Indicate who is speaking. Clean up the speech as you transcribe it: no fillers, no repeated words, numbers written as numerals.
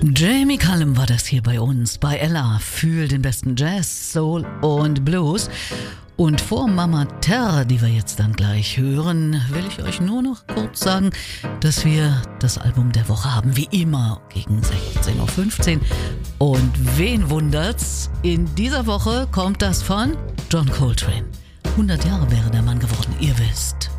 Speaker 1: Jamie Cullum war das hier bei uns, bei Ella, für den besten Jazz, Soul und Blues. Und vor Mama Terra, die wir jetzt dann gleich hören, will ich euch nur noch kurz sagen, dass wir das Album der Woche haben, wie immer, gegen 16.15 Uhr. Und wen wundert's? In dieser Woche kommt das von John Coltrane. 100 Jahre wäre der Mann geworden, ihr wisst.